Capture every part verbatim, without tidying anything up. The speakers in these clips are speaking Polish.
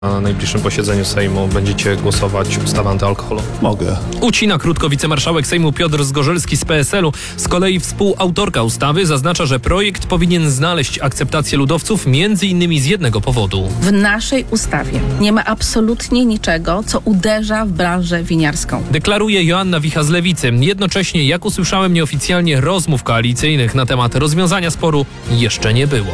Na najbliższym posiedzeniu Sejmu będziecie głosować ustawę antyalkoholu? Mogę. Ucina krótko wicemarszałek Sejmu Piotr Zgorzelski z P S L u. Z kolei współautorka ustawy zaznacza, że projekt powinien znaleźć akceptację ludowców między innymi z jednego powodu. W naszej ustawie nie ma absolutnie niczego, co uderza w branżę winiarską. Deklaruje Joanna Wicha z Lewicy. Jednocześnie, jak usłyszałem nieoficjalnie, rozmów koalicyjnych na temat rozwiązania sporu jeszcze nie było.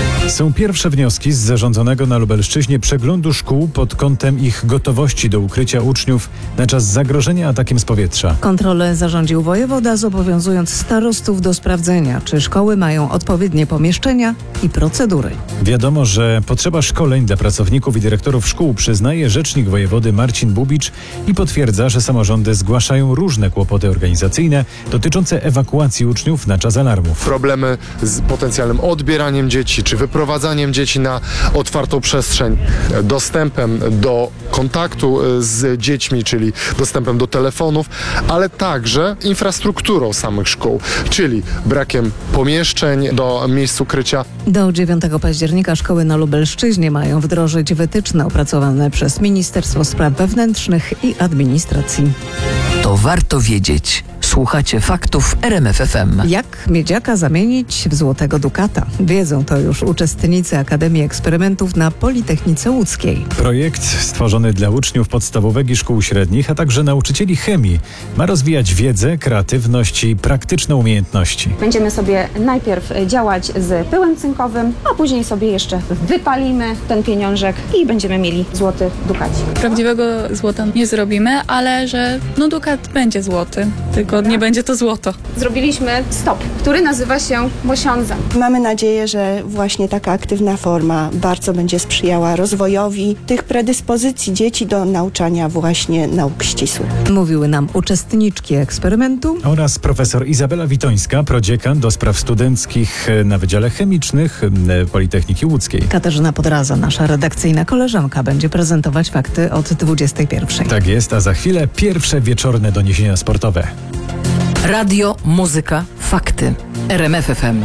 Są pierwsze wnioski z zarządzonego na Lubelszczyźnie przeglądu szkół pod kątem ich gotowości do ukrycia uczniów na czas zagrożenia atakiem z powietrza. Kontrolę zarządził wojewoda, zobowiązując starostów do sprawdzenia, czy szkoły mają odpowiednie pomieszczenia i procedury. Wiadomo, że potrzeba szkoleń dla pracowników i dyrektorów szkół przyznaje rzecznik wojewody Marcin Bubicz i potwierdza, że samorządy zgłaszają różne kłopoty organizacyjne dotyczące ewakuacji uczniów na czas alarmów. Problemy z potencjalnym odbieraniem dzieci, czy wyprowadzaniem dzieci na otwartą przestrzeń, dostępem do kontaktu z dziećmi, czyli dostępem do telefonów, ale także infrastrukturą samych szkół, czyli brakiem pomieszczeń do miejsc ukrycia. Do dziewiątego października szkoły na Lubelszczyźnie mają wdrożyć wytyczne opracowane przez Ministerstwo Spraw Wewnętrznych i Administracji. To warto wiedzieć. Słuchacie faktów R M F F M. Jak miedziaka zamienić w złotego dukata? Wiedzą to już uczestnicy Akademii Eksperymentów na Politechnice Łódzkiej. Projekt stworzony dla uczniów podstawówek i szkół średnich, a także nauczycieli chemii ma rozwijać wiedzę, kreatywność i praktyczne umiejętności. Będziemy sobie najpierw działać z pyłem cynkowym, a później sobie jeszcze wypalimy ten pieniążek i będziemy mieli złoty dukacik. Prawdziwego złota nie zrobimy, ale że no dukat będzie złoty, tylko nie będzie to złoto. Zrobiliśmy stop, który nazywa się mosiądza. Mamy nadzieję, że właśnie taka aktywna forma bardzo będzie sprzyjała rozwojowi tych predyspozycji dzieci do nauczania właśnie nauk ścisłych. Mówiły nam uczestniczki eksperymentu Oraz profesor Izabela Witońska, prodziekan do spraw studenckich na Wydziale Chemicznych Politechniki Łódzkiej. Katarzyna Podraza, nasza redakcyjna koleżanka, będzie prezentować fakty od dwudziestej pierwszej. Tak jest, a za chwilę pierwsze wieczorne doniesienia sportowe. Radio, muzyka, fakty. R M F F M.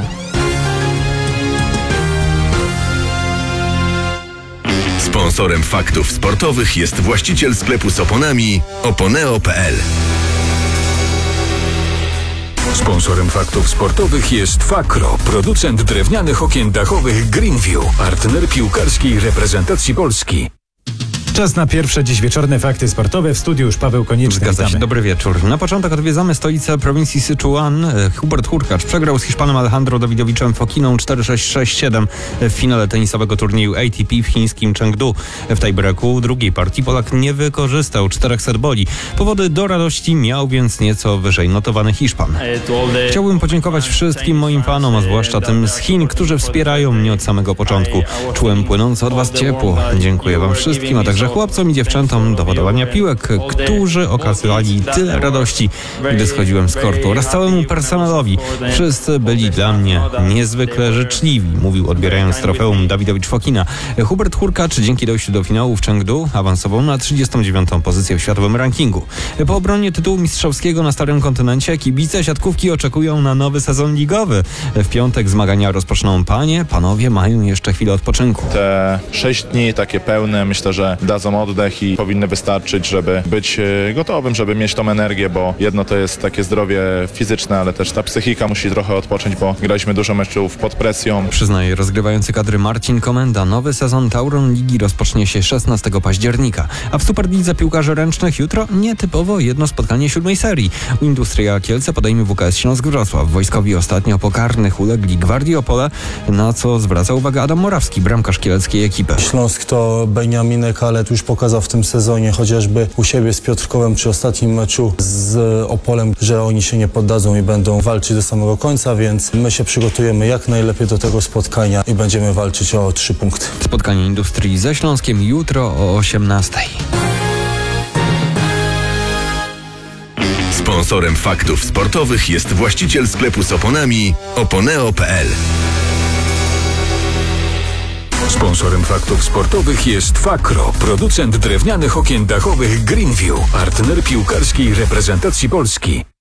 Sponsorem faktów sportowych jest właściciel sklepu z oponami oponeo kropka p l. Sponsorem faktów sportowych jest Fakro, producent drewnianych okien dachowych Greenview, partner piłkarskiej reprezentacji Polski. Czas na pierwsze dziś wieczorne fakty sportowe. W studiu już Paweł Konieczny. Zgadza się, Witamy. dobry wieczór. Na początek odwiedzamy stolicę prowincji Syczuan. Hubert Hurkacz przegrał z Hiszpanem Alejandro Dawidowiczem Fokiną cztery sześć sześć siedem w finale tenisowego turnieju A T P w chińskim Chengdu. W tiebreaku drugiej partii Polak nie wykorzystał czterech set boli. Powody do radości miał więc nieco wyżej notowany Hiszpan. Chciałbym podziękować wszystkim moim fanom, a zwłaszcza tym z Chin, którzy wspierają mnie od samego początku. Czułem płynące od was ciepło. Dziękuję wam wszystkim, a także chłopcom i dziewczętom do podawania piłek, którzy okazali tyle radości, gdy schodziłem z kortu, oraz całemu personelowi. Wszyscy byli dla mnie niezwykle życzliwi, mówił, odbierając trofeum Dawidowicz Fokina. Hubert Hurkacz dzięki dojściu do finału w Chengdu awansował na trzydziestą dziewiątą pozycję w światowym rankingu. Po obronie tytułu mistrzowskiego na Starym Kontynencie kibice siatkówki oczekują na nowy sezon ligowy. W piątek zmagania rozpoczną panie, panowie mają jeszcze chwilę odpoczynku. Te sześć dni takie pełne, myślę, że dadzą oddech i powinny wystarczyć, żeby być gotowym, żeby mieć tą energię, bo jedno to jest takie zdrowie fizyczne, ale też ta psychika musi trochę odpocząć, bo graliśmy dużo meczów pod presją. Przyznaje rozgrywający kadry Marcin Komenda. Nowy sezon Tauron Ligi rozpocznie się szesnastego października, a w Superlidze piłkarzy ręcznych jutro nietypowo jedno spotkanie siódmej serii. Industria Kielce podejmie W K S Śląsk Wrocław. Wojskowi ostatnio po karnych ulegli Gwardii Opole, na co zwraca uwagę Adam Morawski, bramkarz kieleckiej ekipy. Śląsk to Beniaminek, ale tu już pokazał w tym sezonie, chociażby u siebie z Piotrkowem przy ostatnim meczu z Opolem, że oni się nie poddadzą i będą walczyć do samego końca, więc my się przygotujemy jak najlepiej do tego spotkania i będziemy walczyć o trzy punkty. Spotkanie Industrii ze Śląskiem jutro o osiemnastej. Sponsorem faktów sportowych jest właściciel sklepu z oponami oponeo kropka p l. Sponsorem faktów sportowych jest Fakro, producent drewnianych okien dachowych Greenview, partner piłkarskiej reprezentacji Polski.